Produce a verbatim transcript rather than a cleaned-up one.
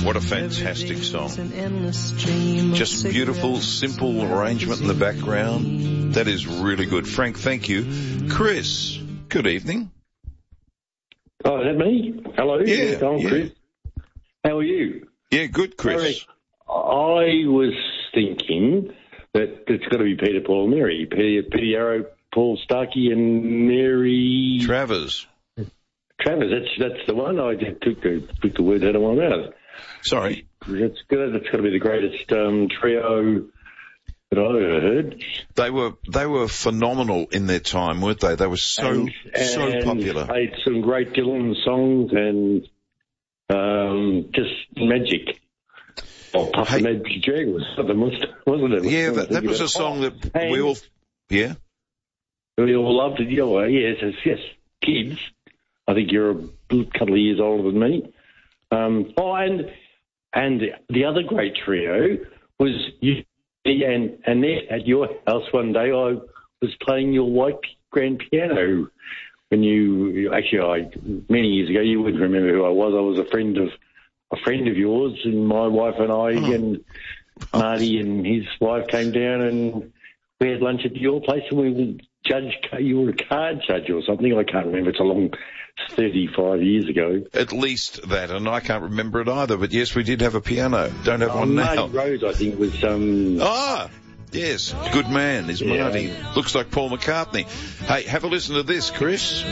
What a fantastic song. Just beautiful, simple arrangement in the background. That is really good. Frank, thank you. Chris, good evening. Oh, is that me? Hello. Yeah, I'm yeah. Chris. How are you? Yeah, good, Chris. I was thinking that it's got to be Peter, Paul, and Mary. Peter, Peter Yarrow, Paul Starkey, and Mary Travers. Travers. That's that's the one. I just took the took the words out of my mouth. Sorry. That's good. That's got to be the greatest um, trio that I've ever heard. They were they were phenomenal in their time, weren't they? They were so and, so and popular. Played some great Dylan songs and um, just magic. Oh, Puff Hey. the Magic Jag was something, wasn't it? Yeah, that, that was a song that and we all... Yeah? we all loved it. Yeah, yes, yes, yes. Kids. I think you're a couple of years older than me. Um, oh, and and the other great trio was you and Annette at your house one day. I was playing your white grand piano when you actually, I many years ago. You wouldn't remember who I was. I was a friend of a friend of yours, and my wife and I Oh. and Marty and his wife came down and we had lunch at your place, and we would judge. You were a card judge or something. I can't remember. It's a long thirty-five years ago. At least that, and I can't remember it either, but yes, we did have a piano. Don't have Oh, one now. Marty Rose, I think, was um. Ah, yes, good man is Yeah. Marty. Looks like Paul McCartney. Hey, have a listen to this, Chris.